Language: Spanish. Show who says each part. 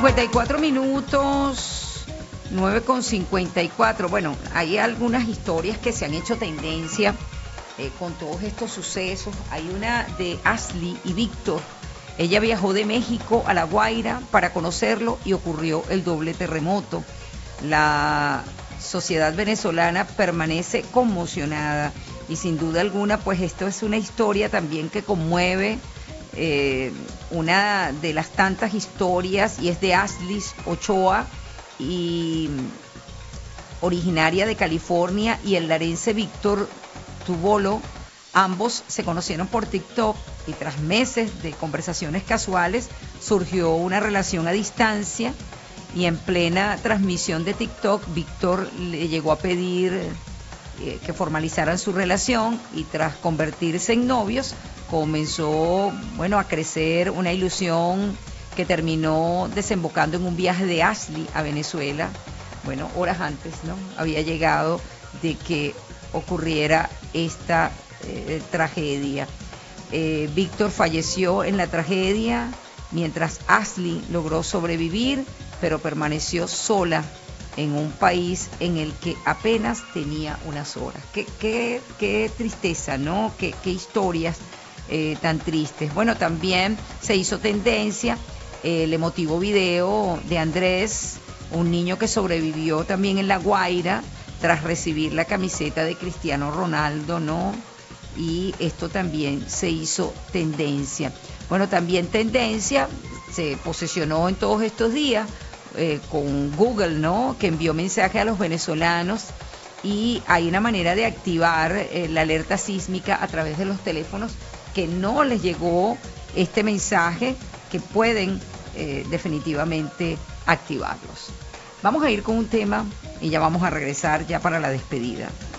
Speaker 1: 9:54, 9:54. Bueno, hay algunas historias que se han hecho tendencia con todos estos sucesos. Hay una de Ashley y Víctor. Ella viajó de México a La Guaira para conocerlo y ocurrió el doble terremoto. La sociedad venezolana permanece conmocionada y sin duda alguna, pues esto es una historia también que conmueve. Una de las tantas historias, y es de Ashley Ochoa, y originaria de California, y el larense Víctor Tubolo. Ambos se conocieron por TikTok y tras meses de conversaciones casuales surgió una relación a distancia, y en plena transmisión de TikTok Víctor le llegó a pedir que formalizaran su relación, y tras convertirse en novios comenzó, bueno, a crecer una ilusión que terminó desembocando en un viaje de Ashley a Venezuela. Bueno, horas antes, ¿no?, había llegado de que ocurriera esta tragedia. Víctor falleció en la tragedia, mientras Ashley logró sobrevivir, pero permaneció sola en un país en el que apenas tenía unas horas. Qué tristeza, ¿no? Qué historias tan tristes. Bueno, también se hizo tendencia el emotivo video de Andrés, un niño que sobrevivió también en La Guaira tras recibir la camiseta de Cristiano Ronaldo, ¿no? Y esto también se hizo tendencia. Bueno, también tendencia se posesionó en todos estos días con Google, ¿no?, que envió mensaje a los venezolanos, y hay una manera de activar la alerta sísmica a través de los teléfonos que no les llegó este mensaje, que pueden definitivamente activarlos. Vamos a ir con un tema y ya vamos a regresar ya para la despedida.